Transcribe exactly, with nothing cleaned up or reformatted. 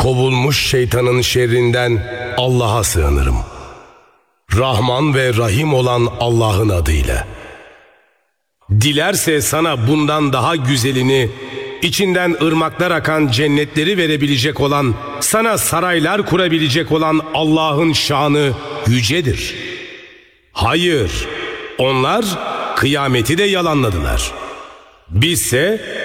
kovulmuş şeytanın şerrinden Allah'a sığınırım. Rahman ve Rahim olan Allah'ın adıyla. Dilerse sana bundan daha güzelini, içinden ırmaklar akan cennetleri verebilecek olan, sana saraylar kurabilecek olan Allah'ın şanı yücedir. Hayır, onlar kıyameti de yalanladılar. Bizse